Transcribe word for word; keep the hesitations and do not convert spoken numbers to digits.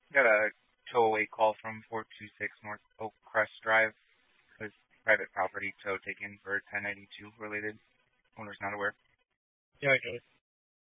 Got a tow-away call from four two six North Oak Crest Drive. There's private property tow taken for ten ninety-two related. Owner's not aware. Yeah, I get it.